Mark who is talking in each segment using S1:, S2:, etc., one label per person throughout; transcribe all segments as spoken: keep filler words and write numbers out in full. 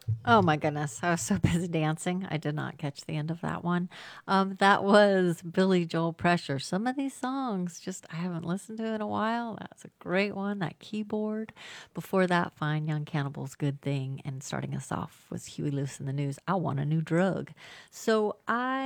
S1: Oh my goodness. I was so busy dancing. I did not catch the end of that one. Um, that was Billy Joel Pressure. Some of these songs just I haven't listened to in a while. That's a great one. That keyboard. Before that, Fine Young Cannibals, Good Thing. And starting us off was Huey Lewis in the News. I want a new drug. So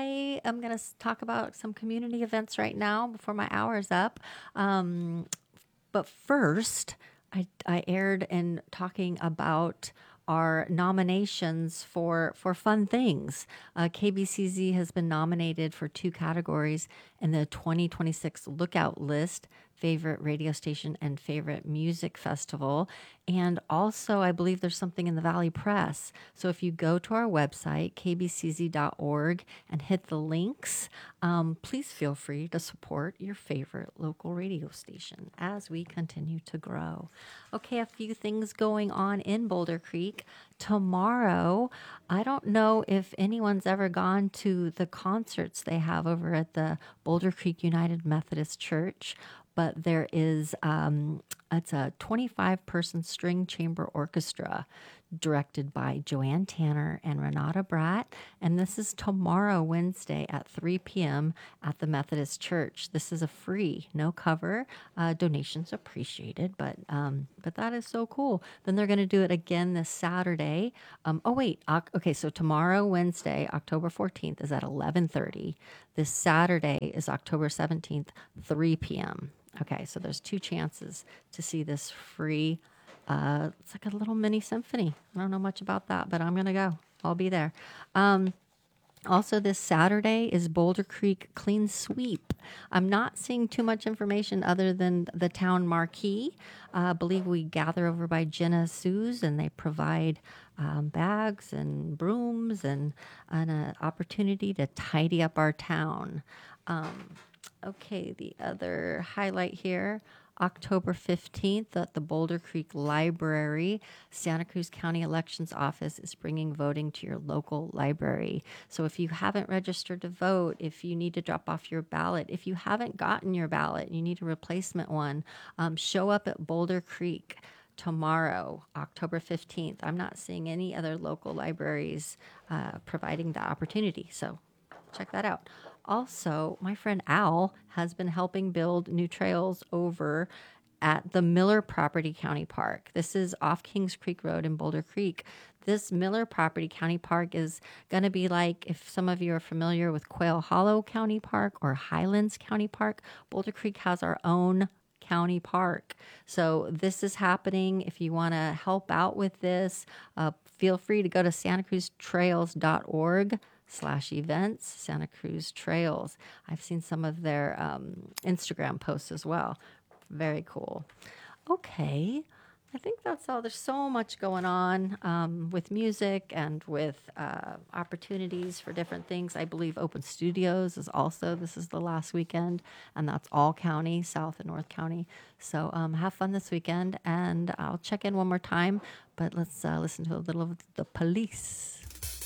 S1: I am going to talk about some community events right now before my hour is up. Um, but first, I, I aired in talking about our nominations for for fun things. Uh, K B C Z has been nominated for two categories in the twenty twenty-six Lookout List: favorite radio station and favorite music festival. And also, I believe there's something in the Valley Press. So if you go to our website, k b c z dot org, and hit the links, um, please feel free to support your favorite local radio station as we continue to grow. Okay, a few things going on in Boulder Creek. Tomorrow, I don't know if anyone's ever gone to the concerts they have over at the Boulder Creek United Methodist Church, but there is um, it's a twenty-five person string chamber orchestra directed by Joanne Tanner and Renata Bratt. And this is tomorrow, Wednesday at three p.m. at the Methodist Church. This is a free, no cover. Uh, donations appreciated, but um, but that is so cool. Then they're going to do it again this Saturday. Um, oh wait, Oc- okay. So tomorrow, Wednesday, October fourteenth, is at eleven thirty. This Saturday is October seventeenth, three p.m. Okay, so there's two chances to see this free. Uh, it's like a little mini symphony. I don't know much about that, but I'm gonna go. I'll be there. Um, also, this Saturday is Boulder Creek Clean Sweep. I'm not seeing too much information other than the town marquee. Uh, I believe we gather over by Jenna Sue's, and they provide um, bags and brooms and an uh, opportunity to tidy up our town. Um, okay, the other highlight here. October fifteenth at the Boulder Creek Library, Santa Cruz County Elections Office is bringing voting to your local library. So if you haven't registered to vote, if you need to drop off your ballot, if you haven't gotten your ballot, you need a replacement one, um, show up at Boulder Creek tomorrow, October fifteenth. I'm not seeing any other local libraries uh, providing that opportunity. So check that out. Also, my friend Al has been helping build new trails over at the Miller Property County Park. This is off Kings Creek Road in Boulder Creek. This Miller Property County Park is going to be like, if some of you are familiar with Quail Hollow County Park or Highlands County Park, Boulder Creek has our own county park. So this is happening. If you want to help out with this, uh, feel free to go to santa cruz trails dot org slash events, Santa Cruz Trails. I've seen some of their um, Instagram posts as well. Very cool. Okay. I think that's all. There's so much going on um, with music and with uh, opportunities for different things. I believe Open Studios is also, this is the last weekend, and that's all county, South and North County. So um, have fun this weekend, and I'll check in one more time, but let's uh, listen to a little of the Police.